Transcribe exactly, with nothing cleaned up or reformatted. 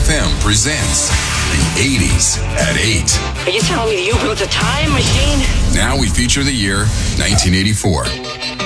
F M presents the eighties at eight. Are you telling me you built a time machine? Now we feature the year nineteen eighty-four.